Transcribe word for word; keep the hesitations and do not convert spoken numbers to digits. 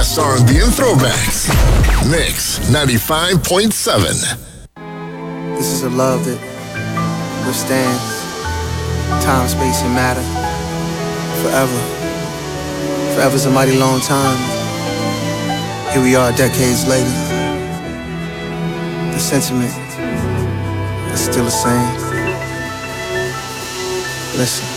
best R and B and throwbacks. Mix ninety-five point seven. This is a love that withstands time, space, and matter. Forever. Forever's a mighty long time. Here we are decades later. The sentiment is still the same. Listen.